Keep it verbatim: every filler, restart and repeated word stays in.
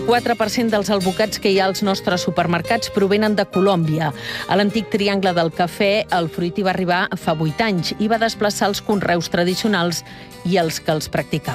quatre per cent dels alvocats que hi ha als nostres supermercats provenen de Colòmbia. A l'antic triangle del cafè, el fruit hi va arribar fa vuit anys i va desplaçar els conreus tradicionals i els que els practicaven.